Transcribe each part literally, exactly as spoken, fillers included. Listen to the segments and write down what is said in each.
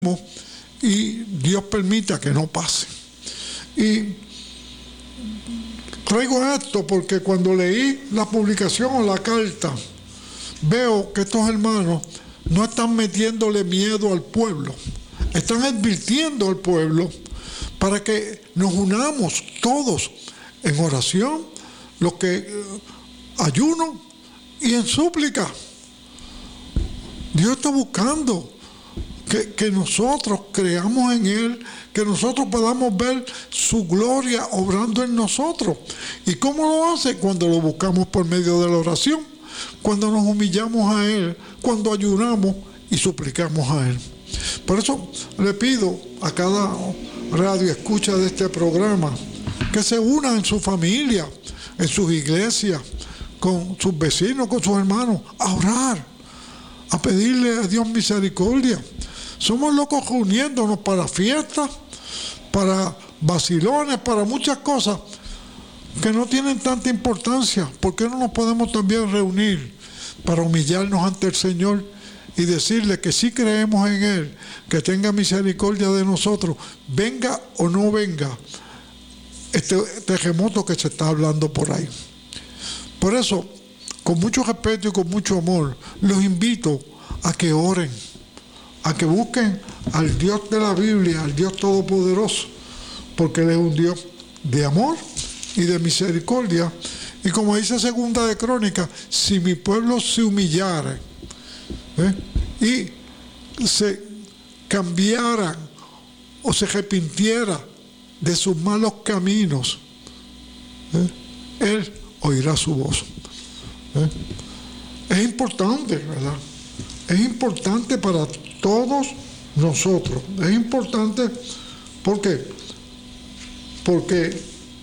y Dios permita que no pase. Y traigo esto porque cuando leí la publicación o la carta, veo que estos hermanos no están metiéndole miedo al pueblo, están advirtiendo al pueblo para que nos unamos todos en oración, los que eh, ayunan y en súplica. Dios está buscando que, que nosotros creamos en Él, que nosotros podamos ver su gloria obrando en nosotros. ¿Y cómo lo hace? Cuando lo buscamos por medio de la oración, cuando nos humillamos a Él, cuando ayunamos y suplicamos a Él. Por eso le pido a cada radio escucha de este programa que se una en su familia, en sus iglesias, con sus vecinos, con sus hermanos, a orar, a pedirle a Dios misericordia. Somos locos reuniéndonos para fiestas, para vacilones, para muchas cosas que no tienen tanta importancia. ¿Por qué no nos podemos también reunir para humillarnos ante el Señor y decirle que sí creemos en Él, que tenga misericordia de nosotros, venga o no venga este terremoto que se está hablando por ahí? Por eso, con mucho respeto y con mucho amor, los invito a que oren, a que busquen al Dios de la Biblia, al Dios Todopoderoso, porque Él es un Dios de amor y de misericordia. Y como dice Segunda de Crónicas, si mi pueblo se humillara ¿eh? y se cambiara o se arrepintiera de sus malos caminos, ¿eh? Él oirá su voz. ¿eh? Es importante, ¿verdad? Es importante para todos nosotros. Es importante, ¿por qué? Porque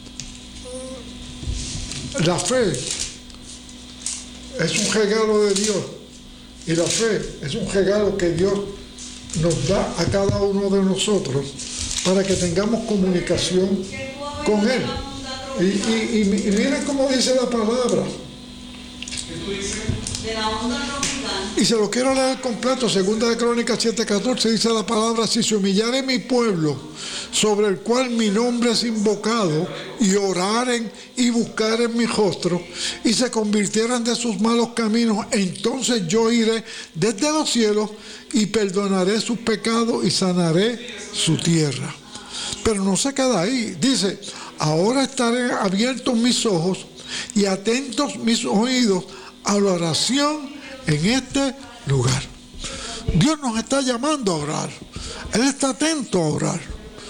la fe es un regalo de Dios, y la fe es un regalo que Dios nos da a cada uno de nosotros para que tengamos comunicación con Él. Y, y, y, y miren cómo dice la palabra. Y se lo quiero leer completo. Segunda de Crónicas siete catorce dice la palabra: si se humillare mi pueblo, sobre el cual mi nombre es invocado, y oraren y buscaren mi rostro, y se convirtieran de sus malos caminos, entonces yo iré desde los cielos y perdonaré sus pecados y sanaré su tierra. Pero no se queda ahí. Dice: ahora estaré abiertos mis ojos y atentos mis oídos a la oración en este lugar. Dios nos está llamando a orar. Él está atento a orar.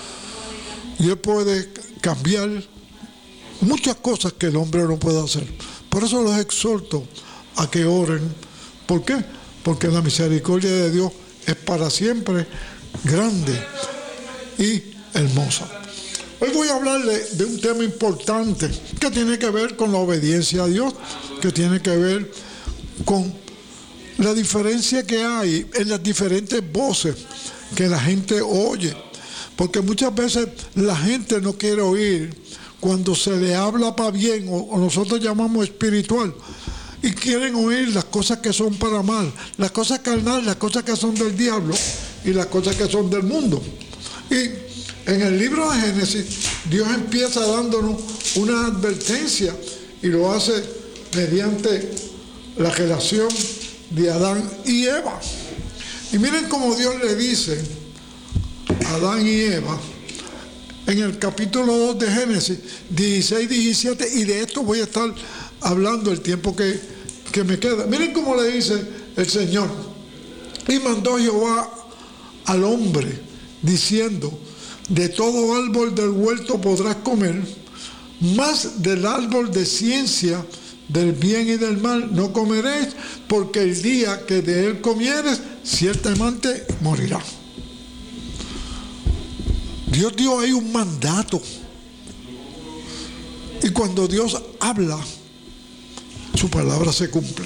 Y Él puede cambiar muchas cosas que el hombre no puede hacer. Por eso los exhorto a que oren. ¿Por qué? Porque la misericordia de Dios es para siempre grande y hermosa. Hoy voy a hablarle de un tema importante que tiene que ver con la obediencia a Dios, que tiene que ver con la diferencia que hay en las diferentes voces que la gente oye. Porque muchas veces la gente no quiere oír cuando se le habla para bien, o nosotros llamamos espiritual, y quieren oír las cosas que son para mal, las cosas carnales, las cosas que son del diablo y las cosas que son del mundo. Y en el libro de Génesis, Dios empieza dándonos una advertencia, y lo hace mediante la relación de Adán y Eva. Y miren cómo Dios le dice a Adán y Eva en el capítulo dos de Génesis, dieciséis, diecisiete, y de esto voy a estar hablando el tiempo que, que me queda. Miren cómo le dice el Señor: y mandó Jehová al hombre, diciendo: de todo árbol del huerto podrás comer, mas del árbol de ciencia del bien y del mal no comeréis, porque el día que de él comieres, ciertamente morirás. Dios dio ahí un mandato. Y cuando Dios habla, su palabra se cumple.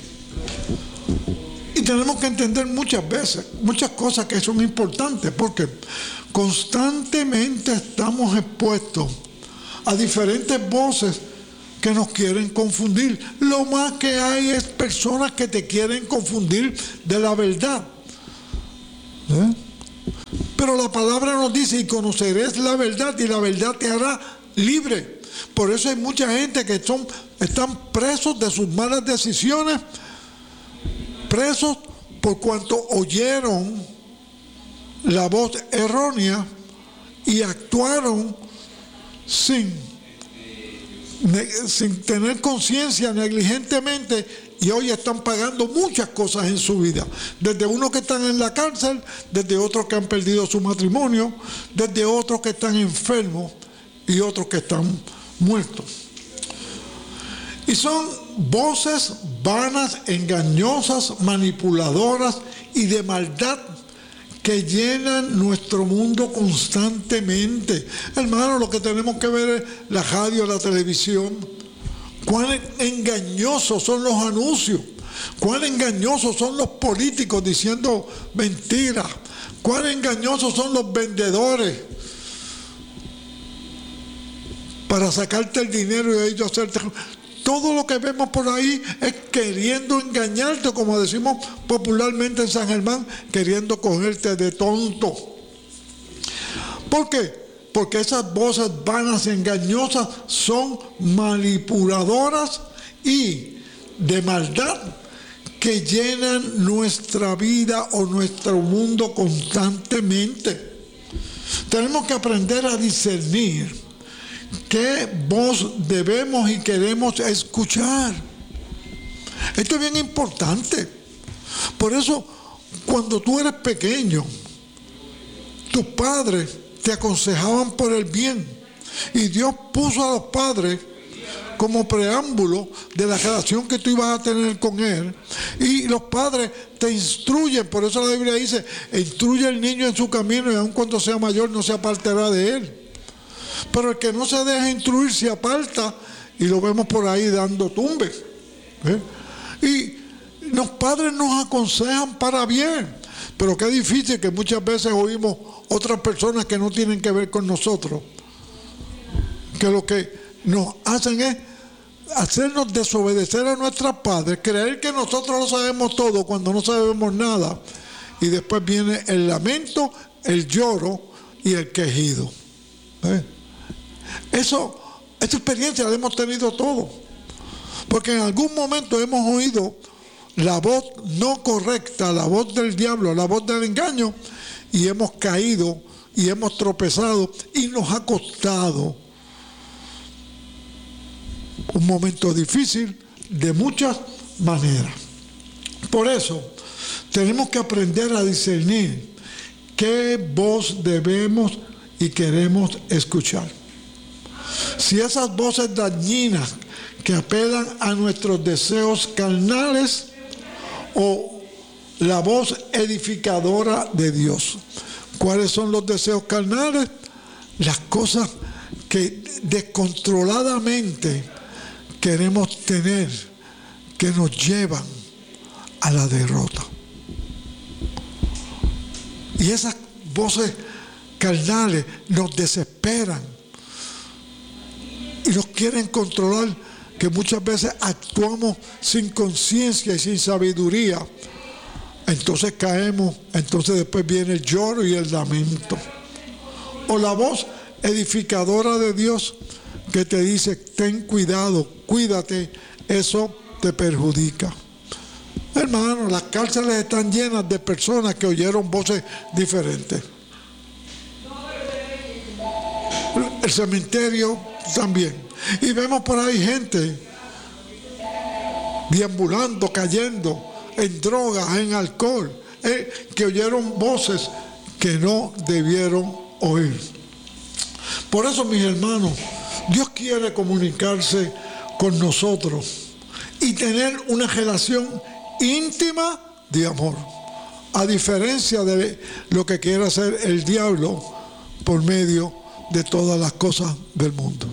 Y tenemos que entender muchas veces, muchas cosas que son importantes, porque constantemente estamos expuestos a diferentes voces que nos quieren confundir. Lo más que hay es personas que te quieren confundir de la verdad. ¿Eh? Pero la palabra nos dice, y conoceréis la verdad, y la verdad te hará libre. Por eso hay mucha gente que son, están presos de sus malas decisiones, presos por cuanto oyeron la voz errónea y actuaron sin, sin tener conciencia, negligentemente, y hoy están pagando muchas cosas en su vida. Desde unos que están en la cárcel, desde otros que han perdido su matrimonio, desde otros que están enfermos y otros que están muertos. Y son voces vanas, engañosas, manipuladoras y de maldad que llenan nuestro mundo constantemente. Hermano, lo que tenemos que ver es la radio, la televisión. Cuán engañosos son los anuncios, cuán engañosos son los políticos diciendo mentiras, cuán engañosos son los vendedores para sacarte el dinero y ellos hacerte. Todo lo que vemos por ahí es queriendo engañarte, como decimos popularmente en San Germán, queriendo cogerte de tonto. ¿Por qué? Porque esas voces vanas y engañosas son manipuladoras y de maldad que llenan nuestra vida o nuestro mundo constantemente. Tenemos que aprender a discernir qué voz debemos y queremos escuchar. Esto es bien importante. Por eso, cuando tú eres pequeño, tus padres te aconsejaban por el bien, y Dios puso a los padres como preámbulo de la relación que tú ibas a tener con Él, y los padres te instruyen. Por eso la Biblia dice, instruye al niño en su camino, y aun cuando sea mayor no se apartará de él. Pero el que no se deja instruir se aparta, y lo vemos por ahí dando tumbes, ¿eh? Y los padres nos aconsejan para bien, pero qué difícil que muchas veces oímos otras personas que no tienen que ver con nosotros, que lo que nos hacen es hacernos desobedecer a nuestros padres, creer que nosotros lo sabemos todo cuando no sabemos nada, y después viene el lamento, el lloro y el quejido. ¿Eh? Eso, esta experiencia la hemos tenido todos, porque en algún momento hemos oído la voz no correcta, la voz del diablo, la voz del engaño, y hemos caído y hemos tropezado y nos ha costado un momento difícil de muchas maneras. Por eso tenemos que aprender a discernir qué voz debemos y queremos escuchar. Si esas voces dañinas que apelan a nuestros deseos carnales, o la voz edificadora de Dios. ¿Cuáles son los deseos carnales? Las cosas que descontroladamente queremos tener, que nos llevan a la derrota. Y esas voces carnales nos desesperan y nos quieren controlar, que muchas veces actuamos sin conciencia y sin sabiduría. Entonces caemos, entonces después viene el lloro y el lamento. O la voz edificadora de Dios que te dice, ten cuidado, cuídate, eso te perjudica. Hermano, las cárceles están llenas de personas que oyeron voces diferentes. El cementerio también. Y vemos por ahí gente deambulando, cayendo en drogas, en alcohol, eh, que oyeron voces que no debieron oír. Por eso, mis hermanos, Dios quiere comunicarse con nosotros y tener una relación íntima de amor, a diferencia de lo que quiere hacer el diablo por medio de todas las cosas del mundo.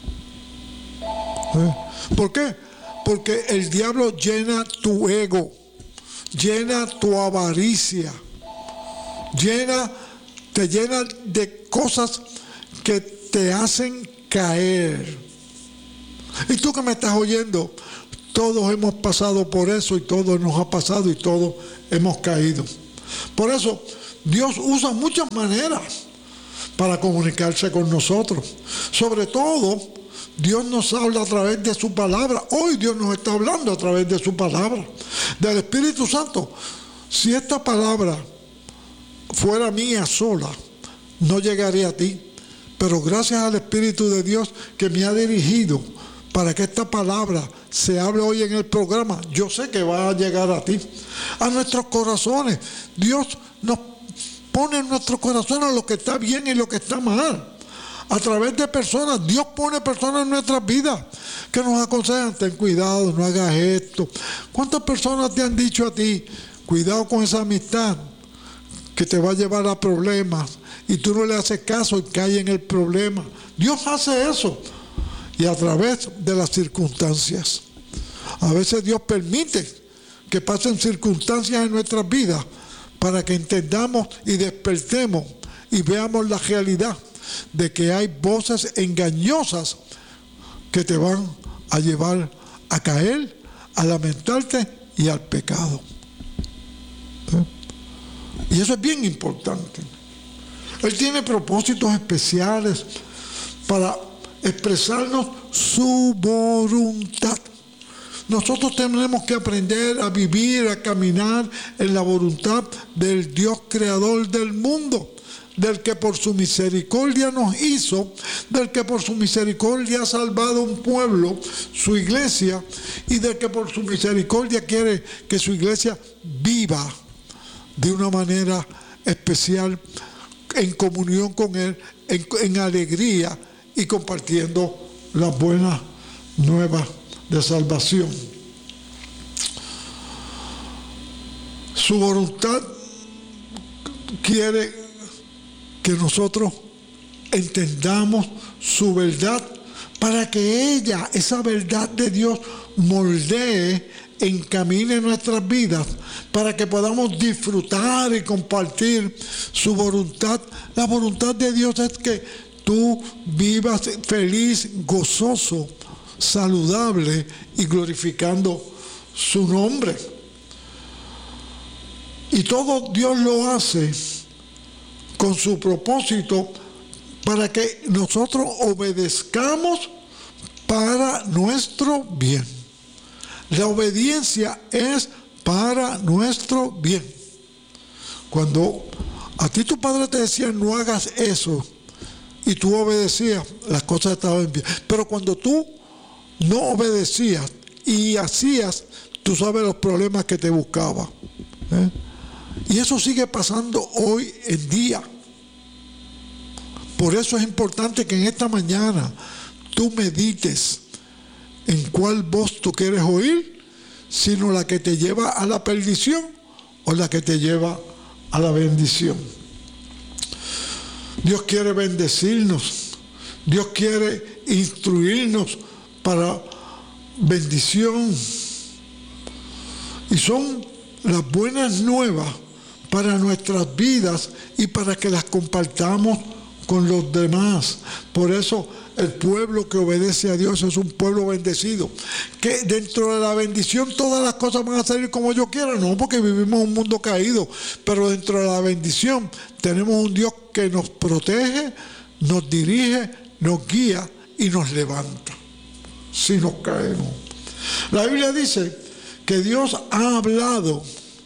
¿Eh? ¿Por qué? Porque el diablo llena tu ego, llena tu avaricia, llena, te llena de cosas que te hacen caer. Y tú que me estás oyendo, todos hemos pasado por eso, y todo nos ha pasado, y todos hemos caído. Por eso Dios usa muchas maneras para comunicarse con nosotros. Sobre todo, Dios nos habla a través de su palabra. Hoy Dios nos está hablando a través de su palabra, del Espíritu Santo. Si esta palabra fuera mía sola, no llegaría a ti. Pero gracias al Espíritu de Dios que me ha dirigido para que esta palabra se hable hoy en el programa, yo sé que va a llegar a ti, a nuestros corazones. Dios nos pone en nuestros corazones lo que está bien y lo que está mal. A través de personas, Dios pone personas en nuestras vidas que nos aconsejan: ten cuidado, no hagas esto. ¿Cuántas personas te han dicho a ti: cuidado con esa amistad que te va a llevar a problemas? Y tú no le haces caso y caes en el problema. Dios hace eso. Y a través de las circunstancias. A veces Dios permite que pasen circunstancias en nuestras vidas para que entendamos y despertemos y veamos la realidad de que hay voces engañosas que te van a llevar a caer, a lamentarte y al pecado. ¿Sí? Y eso es bien importante. Él tiene propósitos especiales para expresarnos su voluntad. Nosotros tenemos que aprender a vivir, a caminar en la voluntad del Dios creador del mundo, del que por su misericordia nos hizo, del que por su misericordia ha salvado un pueblo, su iglesia, y del que por su misericordia quiere que su iglesia viva de una manera especial, en comunión con Él, en, en alegría y compartiendo las buenas nuevas de salvación. Su voluntad quiere que nosotros entendamos su verdad para que ella, esa verdad de Dios, moldee, encamine nuestras vidas para que podamos disfrutar y compartir su voluntad. La voluntad de Dios es que tú vivas feliz, gozoso, saludable y glorificando su nombre. Y todo Dios lo hace con su propósito para que nosotros obedezcamos para nuestro bien. La obediencia es para nuestro bien. Cuando a ti tu padre te decía no hagas eso y tú obedecías, las cosas estaban bien. Pero cuando tú no obedecías y hacías, tú sabes los problemas que te buscaba. ¿Eh? Y eso sigue pasando hoy en día. Por eso es importante que en esta mañana tú medites en cuál voz tú quieres oír, sino la que te lleva a la perdición o la que te lleva a la bendición. Dios quiere bendecirnos, Dios quiere instruirnos para bendición. Y son las buenas nuevas para nuestras vidas y para que las compartamos con los demás. Por eso el pueblo que obedece a Dios es un pueblo bendecido. Que dentro de la bendición todas las cosas van a salir como yo quiera, no, porque vivimos en un mundo caído, pero dentro de la bendición tenemos un Dios que nos protege, nos dirige, nos guía y nos levanta si nos caemos. La Biblia dice que Dios ha hablado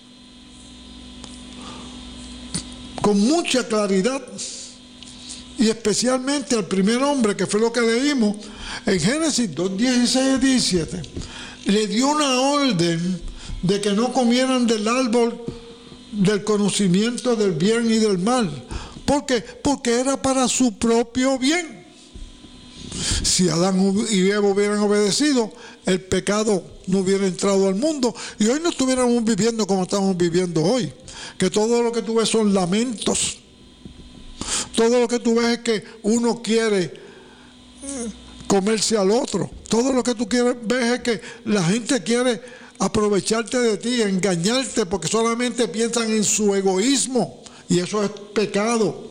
con mucha claridad, y especialmente al primer hombre, que fue lo que leímos en Génesis dos, dieciséis y diecisiete. Le dio una orden de que no comieran del árbol del conocimiento del bien y del mal. ¿Por qué? Porque era para su propio bien. Si Adán y Eva hubieran obedecido, el pecado no hubiera entrado al mundo y hoy no estuviéramos viviendo como estamos viviendo hoy. Que todo lo que tú ves son lamentos. Todo lo que tú ves es que uno quiere comerse al otro. Todo lo que tú quieres, ves es que la gente quiere aprovecharte de ti, engañarte, porque solamente piensan en su egoísmo. Y eso es pecado.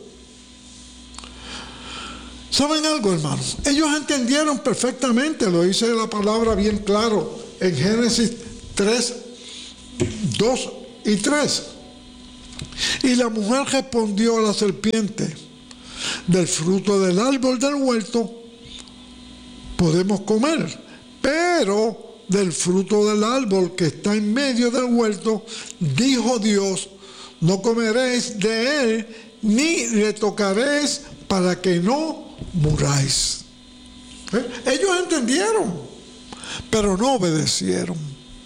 ¿Saben algo, hermanos? Ellos entendieron perfectamente, lo dice la palabra bien claro en Génesis tres, dos y tres. Y la mujer respondió a la serpiente: del fruto del árbol del huerto podemos comer, pero del fruto del árbol que está en medio del huerto, dijo Dios, no comeréis de él, ni le tocaréis para que no muráis. ¿Eh? Ellos entendieron, pero no obedecieron.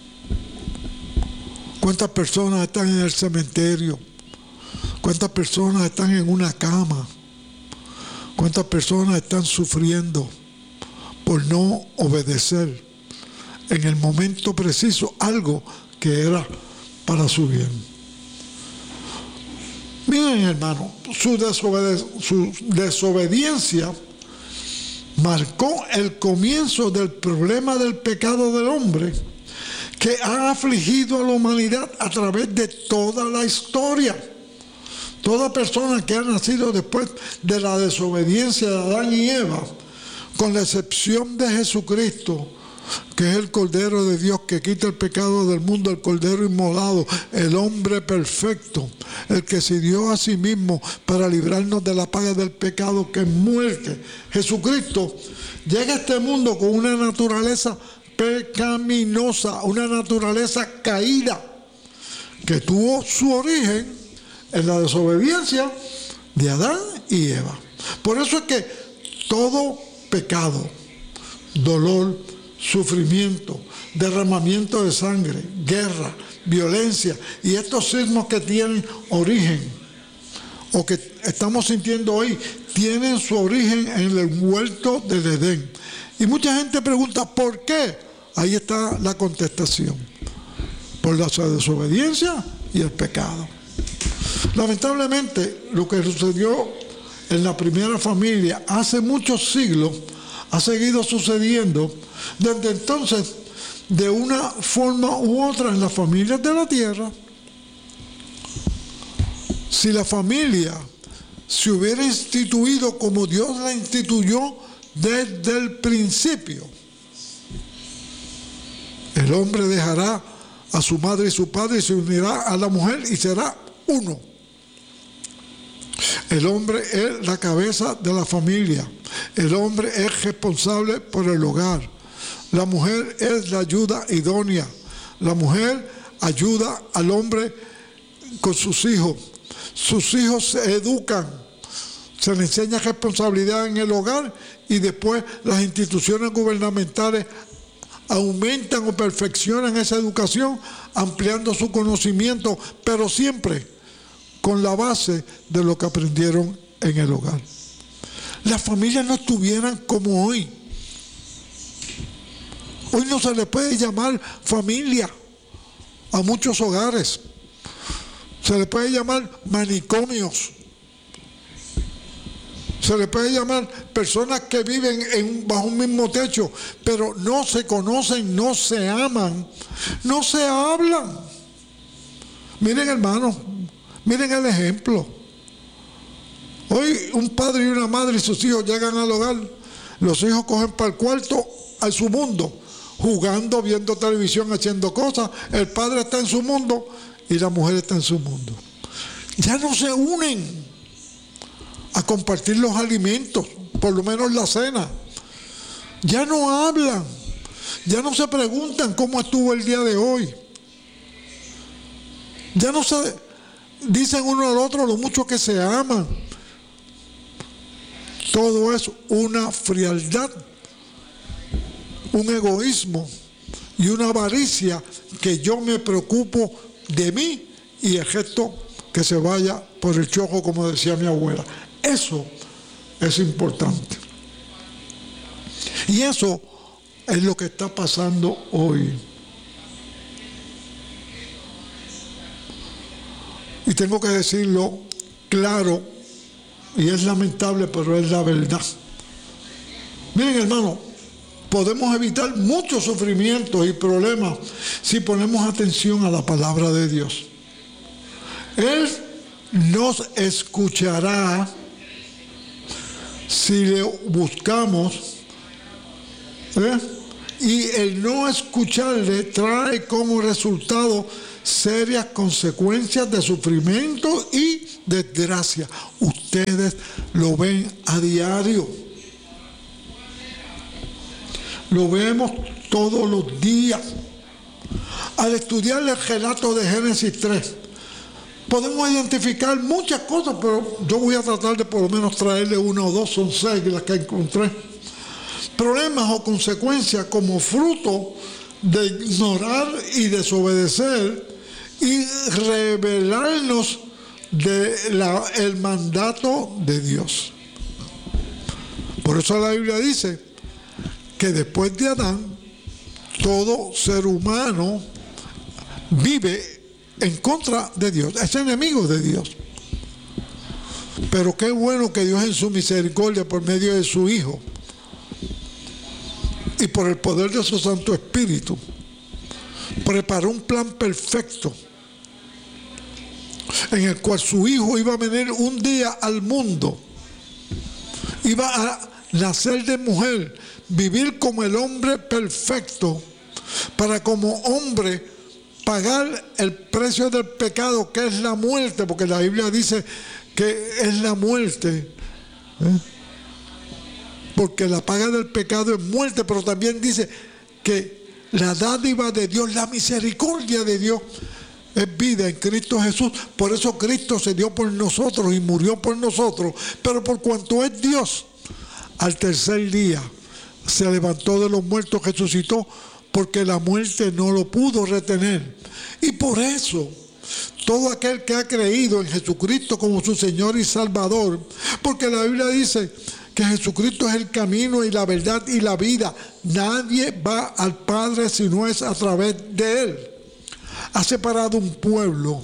¿Cuántas personas están en el cementerio? ¿Cuántas personas están en una cama? ¿Cuántas personas están sufriendo por no obedecer en el momento preciso algo que era para su bien? Miren, hermano, su, desobede- su desobediencia marcó el comienzo del problema del pecado del hombre que ha afligido a la humanidad a través de toda la historia. Toda persona que ha nacido después de la desobediencia de Adán y Eva, con la excepción de Jesucristo, que es el Cordero de Dios que quita el pecado del mundo, el Cordero inmolado, el hombre perfecto, el que se dio a sí mismo para librarnos de la paga del pecado, que es muerte. Jesucristo llega a este mundo con una naturaleza pecaminosa, una naturaleza caída, que tuvo su origen en la desobediencia de Adán y Eva. Por eso es que todo pecado, dolor, sufrimiento, derramamiento de sangre, guerra, violencia y estos sismos que tienen origen o que estamos sintiendo hoy, tienen su origen en el huerto del Edén. Y mucha gente pregunta ¿por qué? Ahí está la contestación: por la desobediencia y el pecado. Lamentablemente, lo que sucedió en la primera familia hace muchos siglos ha seguido sucediendo desde entonces de una forma u otra en las familias de la tierra. Si la familia se hubiera instituido como Dios la instituyó desde el principio, el hombre dejará a su madre y su padre y se unirá a la mujer y será uno. El hombre es la cabeza de la familia. El hombre es responsable por el hogar. La mujer es la ayuda idónea. La mujer ayuda al hombre con sus hijos. Sus hijos se educan. Se les enseña responsabilidad en el hogar y después las instituciones gubernamentales aumentan o perfeccionan esa educación, ampliando su conocimiento, pero siempre con la base de lo que aprendieron en el hogar. Las familias no estuvieran como hoy. Hoy no se le puede llamar familia a muchos hogares. Se le puede llamar manicomios. Se le puede llamar personas que viven en, bajo un mismo techo, pero no se conocen, no se aman, no se hablan. Miren, hermanos, miren el ejemplo. Hoy un padre y una madre y sus hijos llegan al hogar. Los hijos cogen para el cuarto a su mundo, jugando, viendo televisión, haciendo cosas. El padre está en su mundo y la mujer está en su mundo. Ya no se unen a compartir los alimentos, por lo menos la cena. Ya no hablan, ya no se preguntan cómo estuvo el día de hoy. Ya no se dicen uno al otro lo mucho que se aman. Todo es una frialdad, un egoísmo y una avaricia, que yo me preocupo de mí y el resto que se vaya por el chojo, como decía mi abuela. Eso es importante. Y eso es lo que está pasando hoy. Y tengo que decirlo claro, y es lamentable, pero es la verdad. Miren, hermano, podemos evitar muchos sufrimientos y problemas si ponemos atención a la palabra de Dios. Él nos escuchará si le buscamos, ¿eh? Y el no escucharle trae como resultado serias consecuencias de sufrimiento y desgracia. Ustedes lo ven a diario. Lo vemos todos los días. Al estudiar el relato de Génesis tres, podemos identificar muchas cosas, pero yo voy a tratar de por lo menos traerle una o dos, son seis las que encontré. Problemas o consecuencias como fruto de ignorar y desobedecer y rebelarnos del mandato de Dios. Por eso la Biblia dice que después de Adán, todo ser humano vive en contra de Dios, es enemigo de Dios. Pero qué bueno que Dios en su misericordia, por medio de su Hijo y por el poder de su Santo Espíritu, preparó un plan perfecto en el cual su Hijo iba a venir un día al mundo, iba a nacer de mujer, vivir como el hombre perfecto, para como hombre pagar el precio del pecado, que es la muerte, porque la Biblia dice que es la muerte, ¿eh? Porque la paga del pecado es muerte, pero también dice que la dádiva de Dios, la misericordia de Dios, es vida en Cristo Jesús. Por eso Cristo se dio por nosotros y murió por nosotros. Pero por cuanto es Dios, al tercer día se levantó de los muertos, resucitó, porque la muerte no lo pudo retener. Y por eso, todo aquel que ha creído en Jesucristo como su Señor y Salvador, porque la Biblia dice que Jesucristo es el camino y la verdad y la vida. Nadie va al Padre si no es a través de Él. Ha separado un pueblo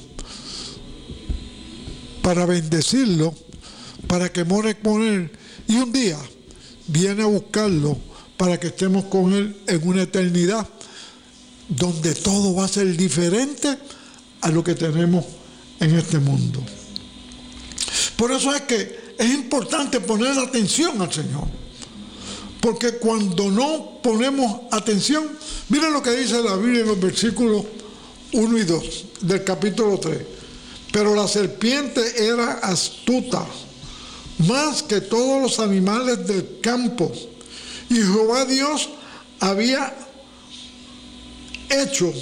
para bendecirlo, para que more con Él, y un día viene a buscarlo para que estemos con Él en una eternidad donde todo va a ser diferente a lo que tenemos en este mundo. Por eso es que es importante poner atención al Señor, porque cuando no ponemos atención, miren lo que dice la Biblia en los versículos uno y dos del capítulo tres. Pero la serpiente era astuta, más que todos los animales del campo, y Jehová Dios había hecho,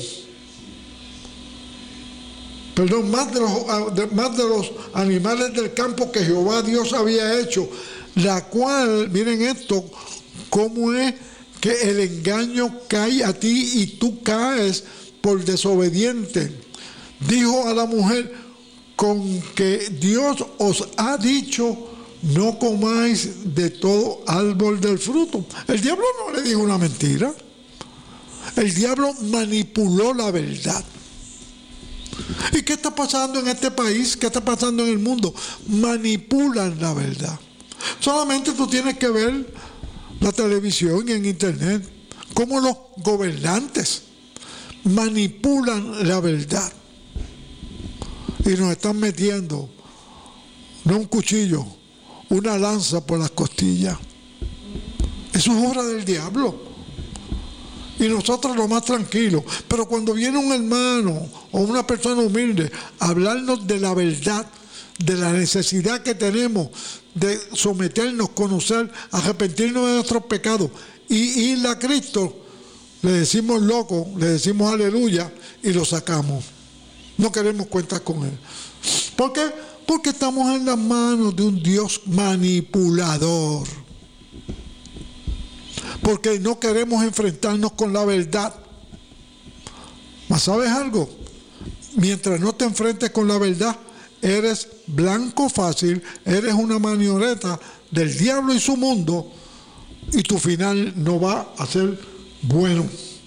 perdón, más de, los, de, más de los animales del campo que Jehová Dios había hecho, la cual, miren esto, cómo es que el engaño cae a ti y tú caes por desobediente. Dijo a la mujer, con que Dios os ha dicho, no comáis de todo árbol del fruto. El diablo no le dijo una mentira. El diablo manipuló la verdad. ¿Y qué está pasando en este país? ¿Qué está pasando en el mundo? Manipulan la verdad. Solamente tú tienes que ver la televisión y en internet cómo los gobernantes manipulan la verdad y nos están metiendo no un cuchillo, una lanza por las costillas. Eso es obra del diablo. Y nosotros lo más tranquilos. Pero cuando viene un hermano o una persona humilde a hablarnos de la verdad, de la necesidad que tenemos de someternos, conocer, arrepentirnos de nuestros pecados y ir a Cristo, le decimos loco, le decimos aleluya y lo sacamos. No queremos cuentas con Él. ¿Por qué? Porque estamos en las manos de un Dios manipulador. Porque no queremos enfrentarnos con la verdad. Mas ¿sabes algo? Mientras no te enfrentes con la verdad, eres blanco fácil, eres una marioneta del diablo y su mundo, y tu final no va a ser bueno.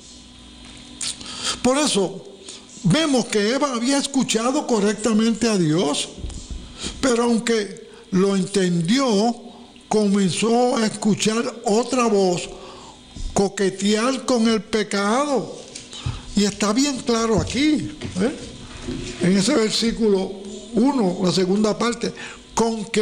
Por eso vemos que Eva había escuchado correctamente a Dios, pero aunque lo entendió, comenzó a escuchar otra voz, coquetear con el pecado. Y está bien claro aquí, ¿eh? En ese versículo uno, la segunda parte, con que